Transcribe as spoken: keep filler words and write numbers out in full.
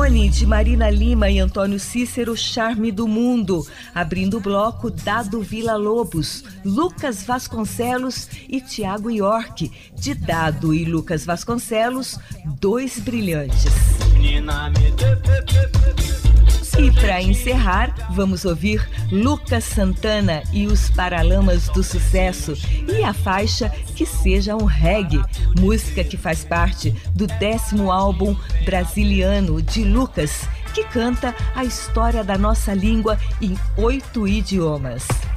Simone, de Marina Lima e Antônio Cícero, Charme do Mundo. Abrindo o bloco, Dado Villa-Lobos, Lucas Vasconcelos e Tiago York. De Dado e Lucas Vasconcelos, Dois Brilhantes. E para encerrar, vamos ouvir Lucas Santana e os Paralamas do Sucesso e a faixa Que Seja um Reggae, música que faz parte do décimo álbum brasiliano de Lucas, que canta a história da nossa língua em oito idiomas.